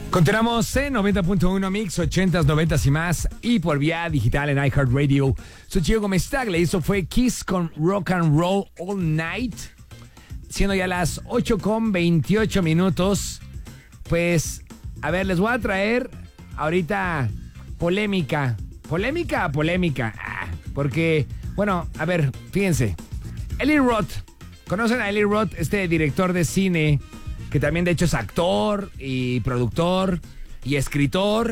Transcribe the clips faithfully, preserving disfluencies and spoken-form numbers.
Continuamos en noventa punto uno Mix, ochentas, noventas y más, y por vía digital en iHeartRadio. Soy Chico Gómez Tagle, eso fue Kiss con Rock and Roll All Night. Siendo ya las ocho con veintiocho minutos, pues, a ver, les voy a traer ahorita polémica. ¿Polémica? Polémica. Ah, porque, bueno, a ver, fíjense. Eli Roth, ¿conocen a Eli Roth? Este director de cine que también de hecho es actor y productor y escritor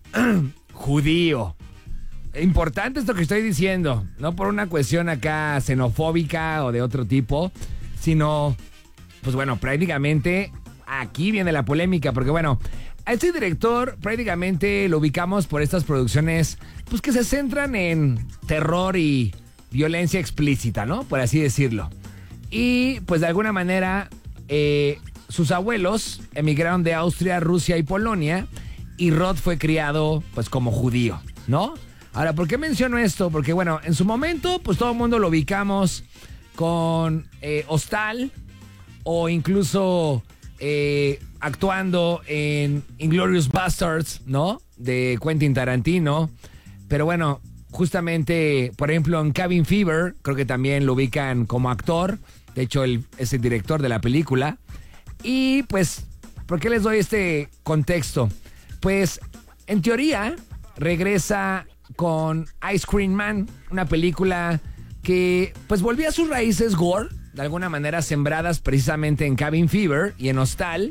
judío. Importante esto que estoy diciendo, no por una cuestión acá xenofóbica o de otro tipo, sino, pues bueno, prácticamente aquí viene la polémica, porque bueno, a este director prácticamente lo ubicamos por estas producciones, pues que se centran en terror y violencia explícita, ¿no? Por así decirlo. Y pues de alguna manera, eh, sus abuelos emigraron de Austria, Rusia y Polonia, y Roth fue criado pues como judío, ¿no? Ahora, ¿por qué menciono esto? Porque bueno, en su momento pues todo el mundo lo ubicamos con eh, Hostal o incluso eh, actuando en Inglourious Basterds, ¿no? De Quentin Tarantino. Pero bueno, justamente, por ejemplo, en Cabin Fever, creo que también lo ubican como actor. De hecho, él es el director de la película. Y pues, ¿por qué les doy este contexto? Pues, en teoría, regresa con Ice Cream Man, una película que pues volvía a sus raíces gore, de alguna manera sembradas precisamente en Cabin Fever y en Hostal.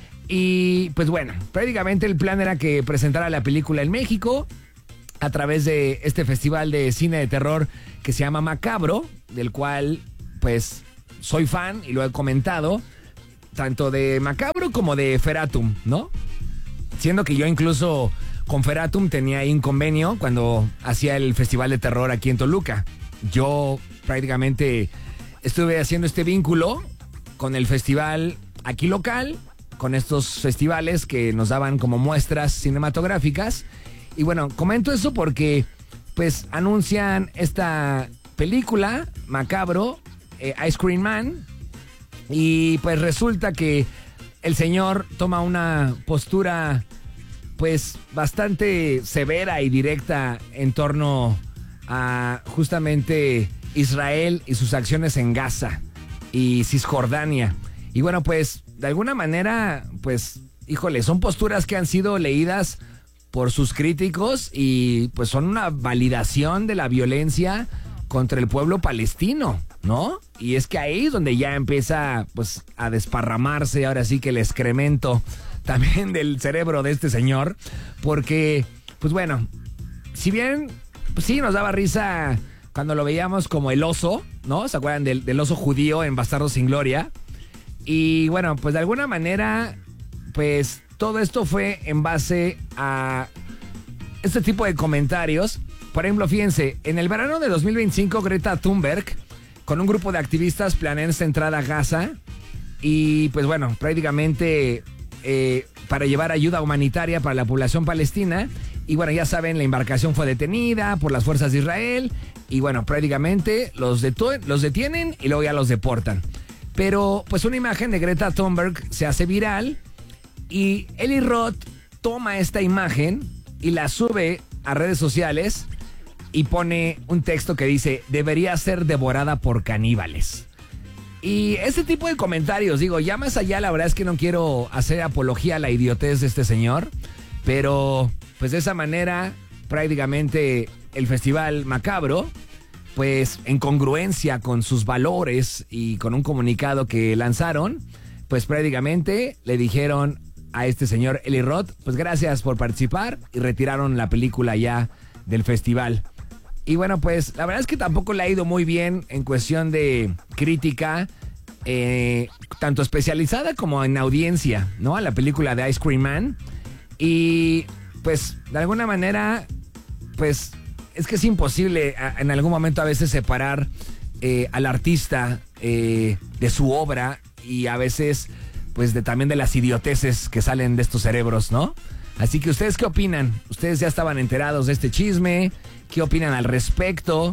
Y pues bueno, prácticamente el plan era que presentara la película en México a través de este festival de cine de terror que se llama Macabro, del cual pues soy fan y lo he comentado, tanto de Macabro como de Feratum, ¿no? Siendo que yo incluso con Feratum tenía ahí un convenio cuando hacía el festival de terror aquí en Toluca. Yo prácticamente estuve haciendo este vínculo con el festival aquí local, con estos festivales que nos daban como muestras cinematográficas. Y bueno, comento eso porque pues anuncian esta película, Macabro, eh, Ice Cream Man, y pues resulta que el señor toma una postura pues bastante severa y directa en torno a justamente Israel y sus acciones en Gaza y Cisjordania. Y bueno, pues de alguna manera, pues, híjole, son posturas que han sido leídas por sus críticos y pues son una validación de la violencia contra el pueblo palestino, ¿no? Y es que ahí es donde ya empieza pues a desparramarse ahora sí que el excremento también del cerebro de este señor, porque pues bueno, si bien pues sí nos daba risa cuando lo veíamos como el oso, ¿no? ¿Se acuerdan del, del oso judío en Bastardos sin Gloria? Y bueno, pues de alguna manera pues todo esto fue en base a este tipo de comentarios. Por ejemplo, fíjense, en el verano de dos mil veinticinco, Greta Thunberg, con un grupo de activistas, planean esta entrada a Gaza y, pues bueno, prácticamente eh, para llevar ayuda humanitaria para la población palestina. Y bueno, ya saben, la embarcación fue detenida por las fuerzas de Israel y, bueno, prácticamente los, detu- los detienen y luego ya los deportan. Pero, pues una imagen de Greta Thunberg se hace viral y Eli Roth toma esta imagen y la sube a redes sociales y pone un texto que dice: debería ser devorada por caníbales. Y ese tipo de comentarios, digo, ya más allá, la verdad es que no quiero hacer apología a la idiotez de este señor, pero pues de esa manera prácticamente el Festival Macabro, pues en congruencia con sus valores y con un comunicado que lanzaron, pues prácticamente le dijeron a este señor Eli Roth, pues gracias por participar, y retiraron la película ya del festival. Y bueno, pues la verdad es que tampoco le ha ido muy bien en cuestión de crítica, eh, tanto especializada como en audiencia, ¿no? A la película de Ice Cream Man. Y pues de alguna manera, pues es que es imposible a, en algún momento a veces separar eh, al artista eh, de su obra y a veces pues de, también de las idioteces que salen de estos cerebros, ¿no? Así que ¿ustedes qué opinan? ¿Ustedes ya estaban enterados de este chisme? ¿Qué opinan al respecto?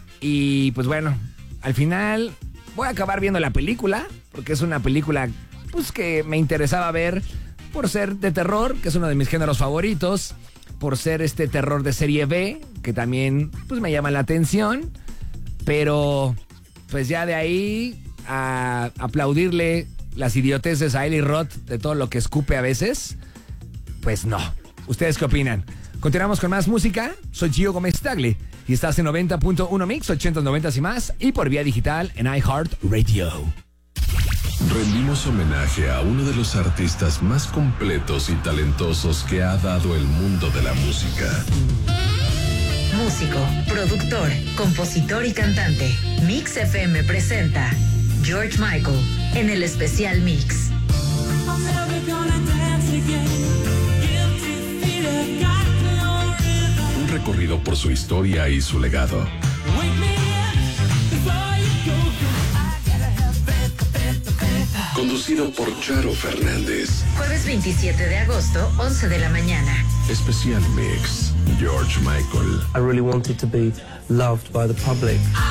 Y pues bueno, al final voy a acabar viendo la película, porque es una película pues que me interesaba ver por ser de terror, que es uno de mis géneros favoritos, por ser este terror de serie B, que también pues me llama la atención, pero pues ya de ahí a aplaudirle las idioteces a Eli Roth de todo lo que escupe a veces, pues no. ¿Ustedes qué opinan? Continuamos con más música. Soy Gio Gómez Tagle y estás en noventa punto uno Mix, ochentas, noventas y más, y por vía digital en iHeartRadio. Rendimos homenaje a uno de los artistas más completos y talentosos que ha dado el mundo de la música. Músico, productor, compositor y cantante. Mix F M presenta George Michael en el especial Mix. Un recorrido por su historia y su legado. Conducido por Charo Fernández. Jueves veintisiete de agosto, once de la mañana. Especial Mix, George Michael. I really wanted to be loved by the public.